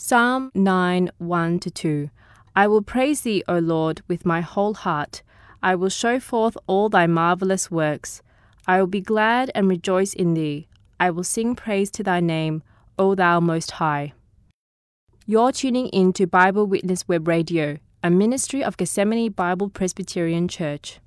Psalm 9, 1-2. I will praise thee, O Lord, with my whole heart. I will show forth all thy marvelous works. I will be glad and rejoice in thee. I will sing praise to thy name, O thou Most High. You're tuning in to Bible Witness Web Radio, a ministry of Gethsemane Bible Presbyterian Church.